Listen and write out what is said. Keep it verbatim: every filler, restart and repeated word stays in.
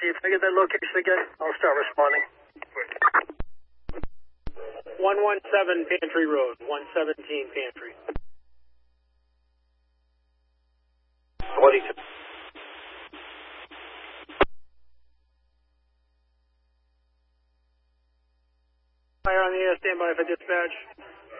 Chief. Can I get that location again? I'll start responding. one one seven Pantry Road, one seventeen Pantry. twenty-two. Fire on the air, stand by for dispatch.